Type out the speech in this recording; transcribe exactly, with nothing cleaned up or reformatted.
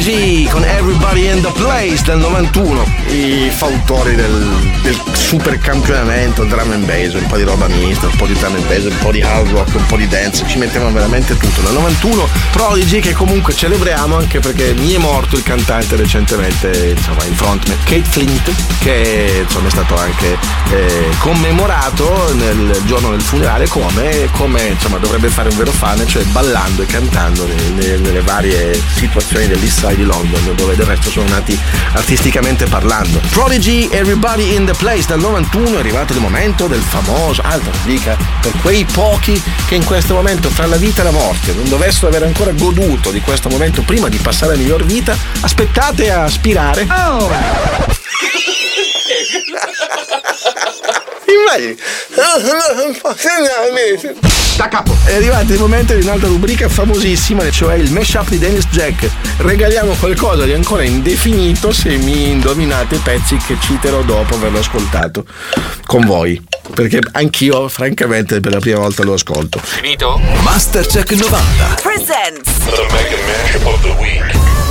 G con Everybody in the Place del novantuno, i fautori del, del super campionamento drum and bass, un po' di roba mista, un po' di drum and bass, un po' di hard rock, un po' di dance, ci mettevano veramente tutto. Nel novantuno Prodigy, che comunque celebriamo anche perché mi è morto il cantante recentemente, insomma il frontman Kate Flint, che insomma è stato anche eh, commemorato nel giorno del funerale come, come insomma dovrebbe fare un vero fan, cioè ballando e cantando nelle, nelle varie situazioni dell'East Side di London, dove del resto sono nati artisticamente parlando. Prodigy, Everybody in the Place del novantuno, è arrivato il momento del famoso altra rubrica per quei pochi che in questo momento fra la vita e la morte non dovessero aver ancora goduto di questo momento prima di passare a miglior vita. Aspettate a aspirare. Oh. Da capo. È arrivato il momento di un'altra rubrica famosissima, cioè il mashup di Dennis Jack. Regaliamo qualcosa di ancora indefinito se mi indovinate i pezzi che citerò dopo averlo ascoltato con voi, perché anch'io francamente per la prima volta lo ascolto. Finito? Mastercheck novanta presents The Mega Mashup of the Week.